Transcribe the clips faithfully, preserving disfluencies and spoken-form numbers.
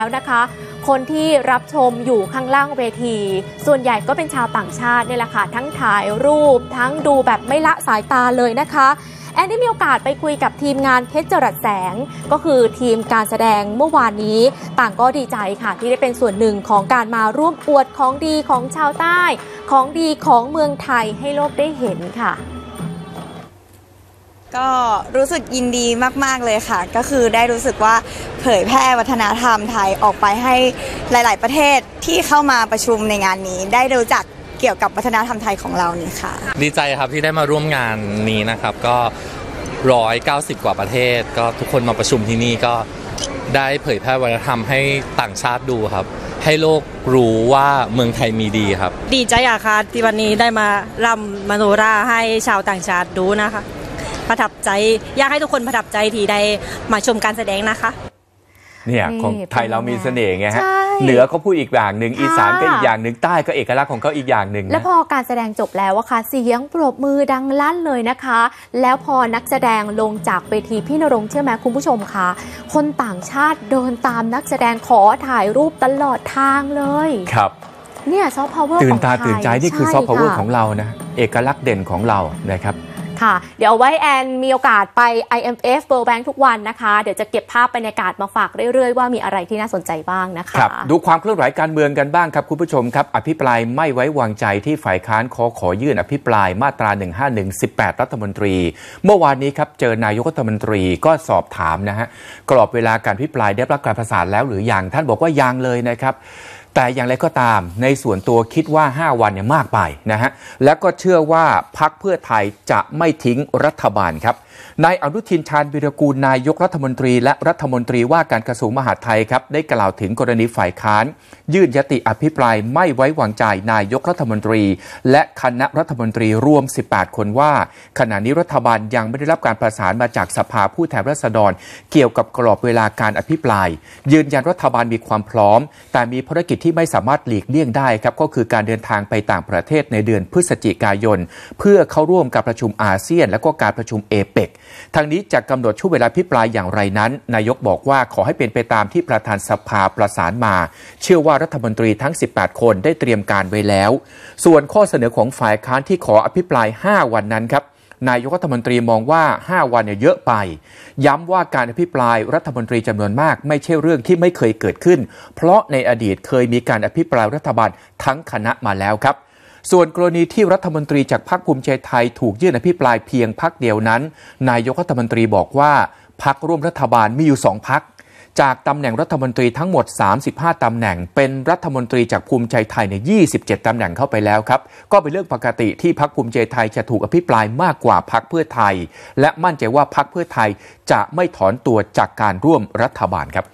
แล้วนะคะคนที่รับชมอยู่ข้างล่างเวทีส่วนใหญ่ก็เป็นชาวต่างชาตินี่แหละค่ะทั้งถ่ายรูปทั้งดูแบบไม่ละสายตาเลยนะคะแอนได้มีโอกาสไปคุยกับทีมงานเพชรจรัสแสงก็คือทีมการแสดงเมื่อวานนี้ต่างก็ดีใจค่ะที่ได้เป็นส่วนหนึ่งของการมาร่วมอวดของดีของชาวใต้ของดีของเมืองไทยให้โลกได้เห็นค่ะก็รู้สึกยินดีมากๆเลยค่ะก็คือได้รู้สึกว่าเผยแพร่วัฒนธรรมไทยออกไปให้หลายๆประเทศที่เข้ามาประชุมในงานนี้ได้รู้จักเกี่ยวกับวัฒนธรรมไทยของเรานี่ค่ะดีใจครับที่ได้มาร่วมงานนี้นะครับก็ร้อยเก้าสิบกว่าประเทศก็ทุกคนมาประชุมที่นี่ก็ได้เผยแพร่วัฒนธรรมให้ต่างชาติดูครับให้โลกรู้ว่าเมืองไทยมีดีครับดีใจอะค่ะที่วันนี้ได้มารำมโนราให้ชาวต่างชาติดูนะคะประทับใจอยากให้ทุกคนประทับใจที่ได้มาชมการแสดงนะคะเนี่ยของไทยเรามีเสน่ห์ไงฮะเหนือเขาพูดอีกอย่างหนึ่งอีสานก็อีกอย่างหนึ่งใต้ก็เอกลักษณ์ของเขาอีกอย่างหนึ่งแล้วพอการแสดงจบแล้วอะค่ะเสียงปรบมือดังลั่นเลยนะคะแล้วพอนักแสดงลงจากเวทีพี่ณรงค์เชื่อไหมคุณผู้ชมคะคนต่างชาติเดินตามนักแสดงขอถ่ายรูปตลอดทางเลยครับเนี่ยซอฟต์พาวเวอร์ตื่นตาตื่นใจนี่คือซอฟต์พาวเวอร์ของเรานะเอกลักษณ์เด่นของเรานะครับค่ะเดี๋ยวไว้แอนมีโอกาสไป ไอ เอ็ม เอฟ World Bank ทุกวันนะคะเดี๋ยวจะเก็บภาพบรรยากาศมาฝากเรื่อยๆว่ามีอะไรที่น่าสนใจบ้างนะคะครับดูความเคลื่อนไหวการเมืองกันบ้างครับคุณผู้ชมครับอภิปรายไม่ไว้วางใจที่ฝ่ายค้านขอขอยื่นอภิปรายมาตราหนึ่งห้าหนึ่ง สิบแปดรัฐมนตรีเมื่อวานนี้ครับเจอนายกรัฐมนตรีก็สอบถามนะฮะกรอบเวลาการอภิปรายได้รับการประสานแล้วหรือยังท่านบอกว่ายังเลยนะครับแต่อย่างไรก็ตามในส่วนตัวคิดว่าห้าวันเนี่ยมากไปนะฮะและก็เชื่อว่าพรรคเพื่อไทยจะไม่ทิ้งรัฐบาลครับนายอนุทินชาญวีรกูลนายกรัฐมนตรีและรัฐมนตรีว่าการกระทรวงมหาดไทยครับได้กล่าวถึงกรณีฝ่ายค้านยื่นยติอภิปรายไม่ไว้วางใจนายกรัฐมนตรีและคณะรัฐมนตรีรวมสิบแปดคนว่าขณะนี้รัฐบาลยังไม่ได้รับการประสานมาจากสภาผู้แทนราษฎรเกี่ยวกับกรอบเวลาการอภิปรายยืนยันรัฐบาลมีความพร้อมแต่มีภารกิจที่ไม่สามารถหลีกเลี่ยงได้ครับก็คือการเดินทางไปต่างประเทศในเดือนพฤศจิกายนเพื่อเข้าร่วมกับประชุมอาเซียนและก็การประชุมเอเปกทางนี้จะกำหนดช่วงเวลาอภิปรายอย่างไรนั้นนายกบอกว่าขอให้เป็นไปตามที่ประธานสภาประสานมาเชื่อว่ารัฐมนตรีทั้งสิบแปดคนได้เตรียมการไว้แล้วส่วนข้อเสนอของฝ่ายค้านที่ขออภิปรายห้าวันนั้นครับนายกรัฐมนตรีมองว่าห้าวันเนี่ยเยอะไปย้ำว่าการอภิปรายรัฐมนตรีจำนวนมากไม่ใช่เรื่องที่ไม่เคยเกิดขึ้นเพราะในอดีตเคยมีการอภิปรายรัฐบาลทั้งคณะมาแล้วครับส่วนกรณีที่รัฐมนตรีจากพรรคภูมิใจไทยถูกยื่นอภิปรายเพียงพรรคเดียวนั้นนายกรัฐมนตรีบอกว่าพรรคร่วมรัฐบาลมีอยู่สองพรรคจากตำแหน่งรัฐมนตรีทั้งหมดสามสิบห้าตำแหน่งเป็นรัฐมนตรีจากภูมิใจไทยในยี่สิบเจ็ดตำแหน่งเข้าไปแล้วครับก็เป็นเรื่องปกติที่พรรคภูมิใจไทยจะถูกอภิปรายมากกว่าพรรคเพื่อไทยและมั่นใจว่าพรรคเพื่อไทยจะไม่ถอนตัวจากการร่วมรัฐบาลครับ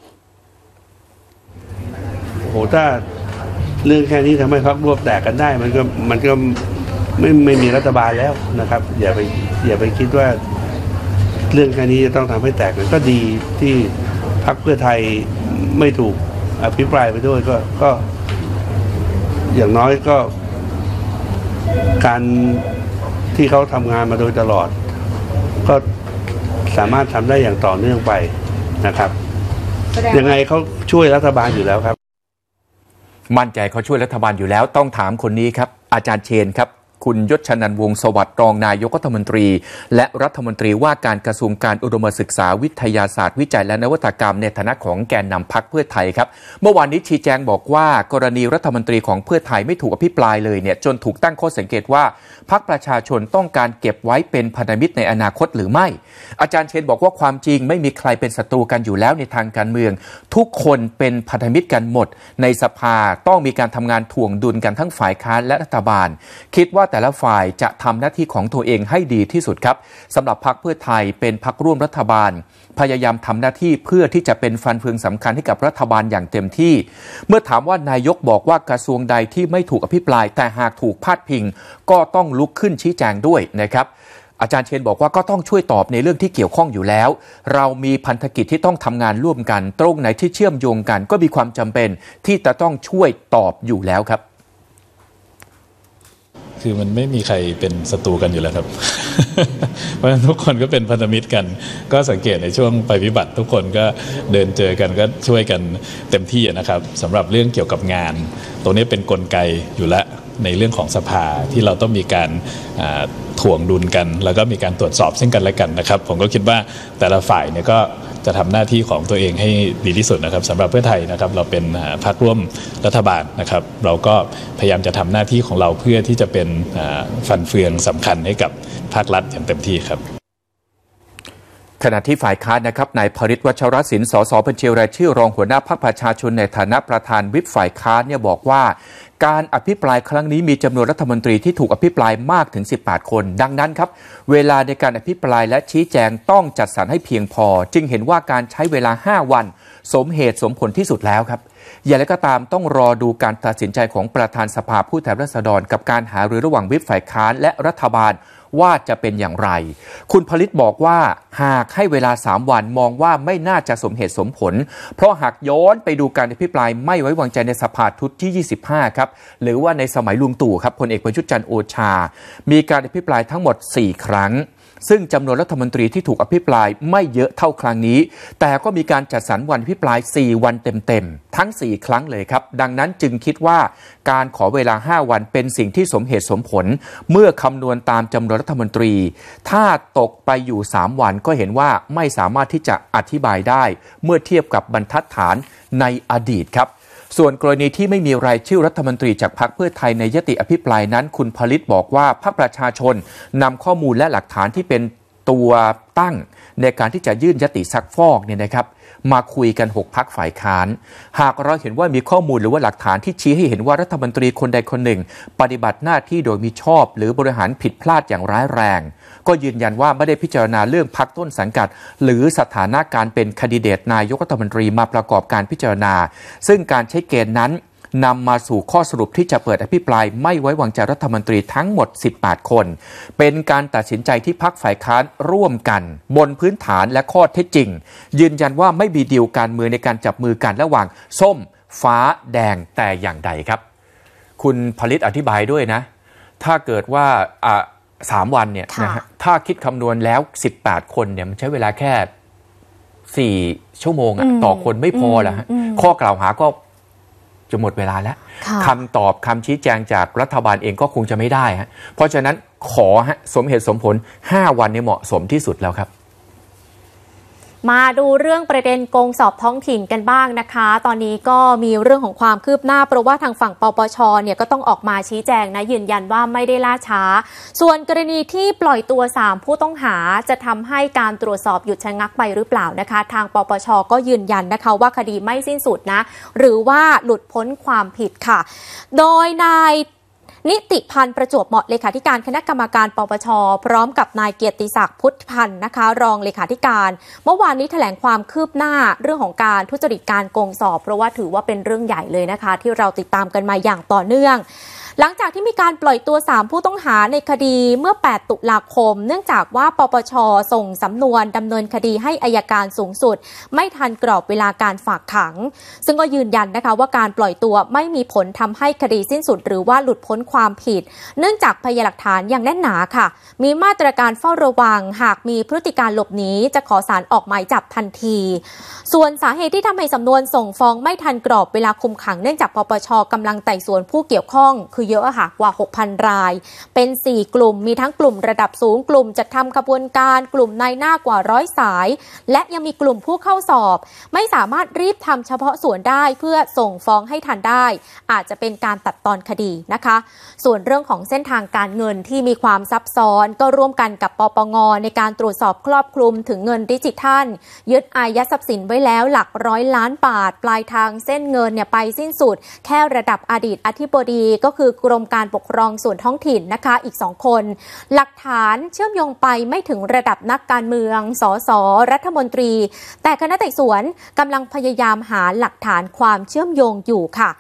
โอ้โหถ้าเรื่องแค่นี้ทำให้พรรคร่วมแตกกันได้มันก็มันก็ไม่ไม่มีรัฐบาลแล้วนะครับอย่าไปอย่าไปคิดว่าเรื่องแค่นี้จะต้องทำให้แตกกันก็ดีที่พรรคเพื่อไทยไม่ถูกอภิปรายไปด้วยก็ก็อย่างน้อยก็การที่เขาทำงานมาโดยตลอดก็สามารถทำได้อย่างต่อเนื่องไปนะครับยังไงเขาช่วยรัฐบาลอยู่แล้วครับมั่นใจเขาช่วยรัฐบาลอยู่แล้วต้องถามคนนี้ครับอาจารย์เชนครับคุณยศชนันท์วงศ์สวัสดิ์รองนายกรัฐมนตรีและรัฐมนตรีว่าการกระทรวงการอุดมศึกษาวิทยาศาสตร์วิจัยและนวัตกรรมในฐานะของแกนนำพรรคเพื่อไทยครับเมื่อวานนี้ชี้แจงบอกว่ากรณีรัฐมนตรีของเพื่อไทยไม่ถูกอภิปรายเลยเนี่ยจนถูกตั้งข้อสังเกตว่าพรรคประชาชนต้องการเก็บไว้เป็นพันธมิตรในอนาคตหรือไม่อาจารย์เชนบอกว่าความจริงไม่มีใครเป็นศัตรูกันอยู่แล้วในทางการเมืองทุกคนเป็นพันธมิตรกันหมดในสภาต้องมีการทำงานถ่วงดุลกันทั้งฝ่ายค้านและรัฐบาลคิดว่าแต่ละฝ่ายจะทำหน้าที่ของตัวเองให้ดีที่สุดครับสำหรับพรรคเพื่อไทยเป็นพรรคร่วมรัฐบาลพยายามทำหน้าที่เพื่อที่จะเป็นฟันเฟืองสำคัญให้กับรัฐบาลอย่างเต็มที่เมื่อถามว่านายกบอกว่ากระทรวงใดที่ไม่ถูกอภิปรายแต่หากถูกพาดพิงก็ต้องลุกขึ้นชี้แจงด้วยนะครับอาจารย์เชนบอกว่าก็ต้องช่วยตอบในเรื่องที่เกี่ยวข้องอยู่แล้วเรามีพันธกิจที่ต้องทำงานร่วมกันตรงไหนที่เชื่อมโยงกันก็มีความจำเป็นที่จะต้องช่วยตอบอยู่แล้วครับคือมันไม่มีใครเป็นศัตรูกันอยู่แล้วครับ เพราะฉะนั้นทุกคนก็เป็นพันธมิตรกันก็สังเกตในช่วงภัยพิบัติทุกคนก็เดินเจอกันก็ช่วยกันเต็มที่นะครับสำหรับเรื่องเกี่ยวกับงานตรงนี้เป็นกลไกอยู่แล้วในเรื่องของสภาที่เราต้องมีการถ่วงดุลกันแล้วก็มีการตรวจสอบซึ่งกันและกันนะครับผมก็คิดว่าแต่ละฝ่ายเนี่ยก็จะทำหน้าที่ของตัวเองให้ดีที่สุดนะครับสำหรับเพื่อไทยนะครับเราเป็นพรรคร่วมรัฐบาลนะครับเราก็พยายามจะทำหน้าที่ของเราเพื่อที่จะเป็นฟันเฟืองสำคัญให้กับภาครัฐอย่างเต็มที่ครับขณะที่ฝ่ายค้านนะครับนายพฤทธิ์วัชรศิลป์สสบัญชีรายชื่อรองหัวหน้าพรรคประชาชนในฐานะประธานวิปฝ่ายค้านเนี่ยบอกว่าการอภิปรายครั้งนี้มีจำนวนรัฐมนตรีที่ถูกอภิปรายมากถึงสิบแปดคนดังนั้นครับเวลาในการอภิปรายและชี้แจงต้องจัดสรรให้เพียงพอจึงเห็นว่าการใช้เวลาห้าวันสมเหตุสมผลที่สุดแล้วครับอย่างไรก็ตามต้องรอดูการตัดสินใจของประธานสภาผู้แทนราษฎรกับการหารือระหว่างวิปฝ่ายค้านและรัฐบาลว่าจะเป็นอย่างไรคุณผลิตบอกว่าหากให้เวลาสามวันมองว่าไม่น่าจะสมเหตุสมผลเพราะหากย้อนไปดูการอภิปรายไม่ไว้วางใจในสภาชุดที่ยี่สิบห้าครับหรือว่าในสมัยลุงตู่ครับพลเอกประยุทธ์จันทร์โอชามีการอภิปรายทั้งหมดสี่ครั้งซึ่งจำนวนรัฐมนตรีที่ถูกอภิปรายไม่เยอะเท่าครั้งนี้แต่ก็มีการจัดสรรวันอภิปรายสี่วันเต็มๆทั้งสี่ครั้งเลยครับดังนั้นจึงคิดว่าการขอเวลาห้าวันเป็นสิ่งที่สมเหตุสมผลเมื่อคำนวณตามจำนวนรัฐมนตรีถ้าตกไปอยู่สามวันก็เห็นว่าไม่สามารถที่จะอธิบายได้เมื่อเทียบกับบรรทัดฐานในอดีตครับส่วนกรณีที่ไม่มีรายชื่อรัฐมนตรีจากพรรคเพื่อไทยในยติอภิปรายนั้นคุณผลิตบอกว่าพรรคประชาชนนำข้อมูลและหลักฐานที่เป็นตัวตั้งในการที่จะยื่นยติซักฟอกเนี่ยนะครับมาคุยกันหกพรรคฝ่ายค้านหากเราเห็นว่ามีข้อมูลหรือว่าหลักฐานที่ชี้ให้เห็นว่ารัฐมนตรีคนใดคนหนึ่งปฏิบัติหน้าที่โดยมิชอบหรือบริหารผิดพลาดอย่างร้ายแรงก็ยืนยันว่าไม่ได้พิจารณาเรื่องพรรคต้นสังกัดหรือสถานะการเป็นแคนดิเดตนายกรัฐมนตรีมาประกอบการพิจารณาซึ่งการใช้เกณฑ์นั้นนำมาสู่ข้อสรุปที่จะเปิดอภิปรายไม่ไว้วางใจรัฐมนตรีทั้งหมดสิบแปดคนเป็นการตัดสินใจที่พรรคฝ่ายค้านร่วมกันบนพื้นฐานและข้อเท็จจริงยืนยันว่าไม่มีดีลการเมืองในการจับมือกันระหว่างส้มฟ้าแดงแต่อย่างใดครับคุณผลิตอธิบายด้วยนะถ้าเกิดว่าอ่าสามวันเนี่ยนะฮะถ้าคิดคำนวณแล้วสิบแปดคนเนี่ยมันใช้เวลาแค่สี่ชั่วโมงอะต่อคนไม่พอละฮะข้อกล่าวหาก็จะหมดเวลาแล้วคำตอบคำชี้แจงจากรัฐบาลเองก็คงจะไม่ได้ฮะเพราะฉะนั้นขอฮะสมเหตุสมผลห้าวันนี้เหมาะสมที่สุดแล้วครับมาดูเรื่องประเด็นโกงสอบท้องถิ่นกันบ้างนะคะตอนนี้ก็มีเรื่องของความคืบหน้าเพราะว่าทางฝั่งปปชเนี่ยก็ต้องออกมาชี้แจงนะยืนยันว่าไม่ได้ล่าช้าส่วนกรณีที่ปล่อยตัวสามผู้ต้องหาจะทำให้การตรวจสอบหยุดชะงักไปหรือเปล่านะคะทางปปชก็ยืนยันนะคะว่าคดีไม่สิ้นสุดนะหรือว่าหลุดพ้นความผิดค่ะโดยนายนิติพันธ์ประจวบเหมาะเลขาธิการคณะกรรมการปปชพร้อมกับนายเกียรติศักดิ์พุทธพันธ์นะคะรองเลขาธิการเมื่อวานนี้แถลงความคืบหน้าเรื่องของการทุจริตการโกงสอบเพราะว่าถือว่าเป็นเรื่องใหญ่เลยนะคะที่เราติดตามกันมาอย่างต่อเนื่องหลังจากที่มีการปล่อยตัวสามผู้ต้องหาในคดีเมื่อแปดตุลาคมเนื่องจากว่าปปชส่งสำนวนดำเนินคดีให้อัยการสูงสุดไม่ทันกรอบเวลาการฝากขังซึ่งก็ยืนยันนะคะว่าการปล่อยตัวไม่มีผลทำให้คดีสิ้นสุดหรือว่าหลุดพ้นความผิดเนื่องจากพยานหลักฐานอย่างแน่นหนาค่ะมีมาตรการเฝ้าระวังหากมีพฤติการหลบหนีจะขอศาลออกหมายจับทันทีส่วนสาเหตุที่ทำให้สำนวนส่งฟ้องไม่ทันกรอบเวลาคุมขังเนื่องจากปปชกำลังไต่สวนผู้เกี่ยวข้องคือเยอะค่ะกว่า หกพัน รายเป็นสี่กลุ่มมีทั้งกลุ่มระดับสูงกลุ่มจัดทำขบวนการกลุ่มนายหน้ากว่าร้อยสายและยังมีกลุ่มผู้เข้าสอบไม่สามารถรีบทำเฉพาะส่วนได้เพื่อส่งฟ้องให้ทันได้อาจจะเป็นการตัดตอนคดีนะคะส่วนเรื่องของเส้นทางการเงินที่มีความซับซ้อนก็ร่วมกันกับปปงในการตรวจสอบครอบคลุมถึงเงินดิจิทัลยึดอายัดทรัพย์สินไว้แล้วหลักร้อยล้านบาทปลายทางเส้นเงินเนี่ยไปสิ้นสุดแค่ระดับอดีตอธิบดีก็คือกรมการปกครองส่วนท้องถิ่นนะคะอีกสองคนหลักฐานเชื่อมโยงไปไม่ถึงระดับนักการเมืองสสรัฐมนตรีแต่คณะไต่สวนกำลังพยายามหาหลักฐานความเชื่อมโยงอยู่ค่ะ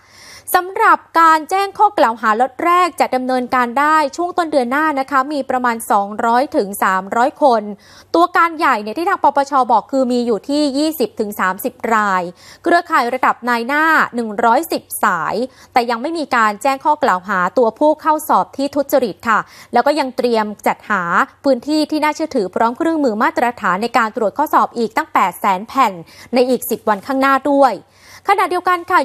สำหรับการแจ้งข้อกล่าวหาล็อตแรกจะดำเนินการได้ช่วงต้นเดือนหน้านะคะมีประมาณสองร้อยถึงสามร้อยคน ตัวการใหญ่เนี่ยที่ทางปปช.บอกคือมีอยู่ที่ ยี่สิบถึงสามสิบ รายเครือข่ายระดับนายหน้าหนึ่งร้อยสิบสายแต่ยังไม่มีการแจ้งข้อกล่าวหาตัวผู้เข้าสอบที่ทุจริตค่ะแล้วก็ยังเตรียมจัดหาพื้นที่ที่น่าเชื่อถือพร้อมเครื่องมือมาตรฐานในการตรวจข้อสอบอีกตั้ง แปดแสน แผ่นในอีกสิบวันข้างหน้าด้วยขณะเดียวกันค่ะ